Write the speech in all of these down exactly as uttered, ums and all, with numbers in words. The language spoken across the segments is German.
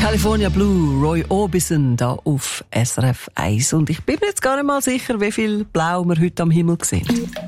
California Blue, Roy Orbison, da auf S R F eins. Und ich bin mir jetzt gar nicht mal sicher, wie viel Blau wir heute am Himmel sehen.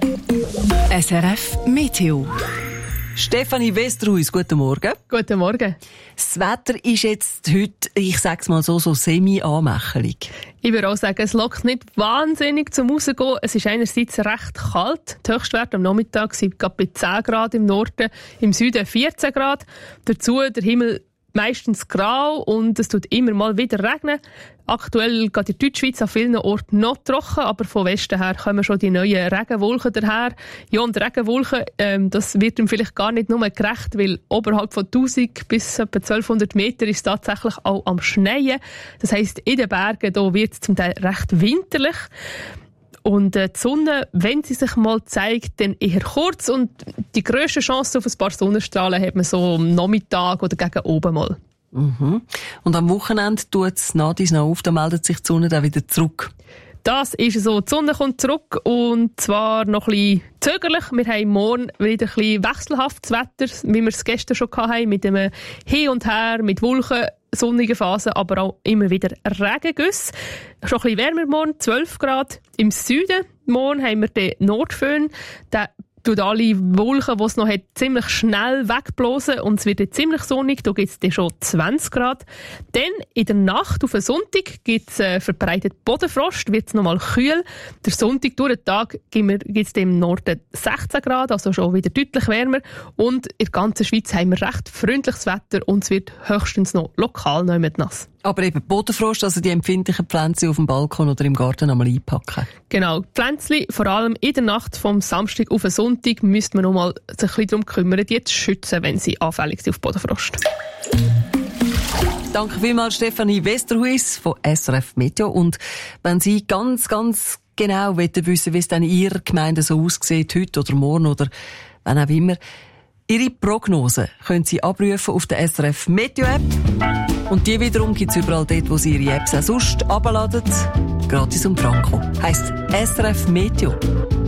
S R F Meteo. Stefanie Westerhuis, guten Morgen. Guten Morgen. Das Wetter ist jetzt heute, ich sag's mal so, so semi-anmächelig. Ich würde auch sagen, es lockt nicht wahnsinnig zum Rausgehen. Es ist einerseits recht kalt. Die Höchstwerte am Nachmittag sind gerade bei zehn Grad im Norden, im Süden vierzehn Grad. Dazu der Himmel meistens grau und es tut immer mal wieder regnen. Aktuell geht in der Deutschschweiz an vielen Orten noch trocken, aber von Westen her kommen schon die neuen Regenwolken daher. Ja, und Regenwolken, ähm, das wird ihm vielleicht gar nicht nur gerecht, weil oberhalb von tausend bis etwa zwölfhundert Meter ist es tatsächlich auch am Schneien. Das heisst, in den Bergen da wird es zum Teil recht winterlich. Und äh, die Sonne, wenn sie sich mal zeigt, dann eher kurz. Und die grösste Chance auf ein paar Sonnenstrahlen hat man so am Nachmittag oder gegen oben mal. Mhm. Und am Wochenende tut es nach dies noch auf, dann meldet sich die Sonne dann wieder zurück. Das ist so. Die Sonne kommt zurück und zwar noch ein bisschen zögerlich. Wir haben morgen wieder ein bisschen wechselhaftes Wetter, wie wir es gestern schon hatten, mit dem Hin und Her, mit Wolken, sonnige Phasen, aber auch immer wieder Regengüsse. Schon ein bisschen wärmer morgen, zwölf Grad. Im Süden morgen haben wir den Nordföhn. Der tut alle Wolken, die es noch hat, ziemlich schnell wegblasen und es wird dann ziemlich sonnig. Da gibt es dann schon zwanzig Grad. Dann in der Nacht auf den Sonntag gibt es äh, verbreitet Bodenfrost, wird es nochmal kühl. Der Sonntag durch den Tag gibt es im Norden sechzehn Grad, also schon wieder deutlich wärmer. Und in der ganzen Schweiz haben wir recht freundliches Wetter und es wird höchstens noch lokal noch mit nass. Aber eben Bodenfrost, also die empfindlichen Pflänzchen auf dem Balkon oder im Garten einmal einpacken. Genau, die Pflänzchen, vor allem in der Nacht vom Samstag auf den Sonntag, müsste man noch mal sich ein bisschen darum kümmern, die zu schützen, wenn sie anfällig sind auf Bodenfrost. Danke vielmals, Stefanie Westerhuis von S R F Meteo. Und wenn Sie ganz, ganz genau wissen wollen, wie es dann in Ihrer Gemeinde so aussieht, heute oder morgen oder wann auch immer, Ihre Prognose können Sie abrufen auf der S R F Meteo App. Und die wiederum gibt es überall dort, wo Sie Ihre Apps auch sonst abladen. Gratis und franko. Heisst S R F Meteo.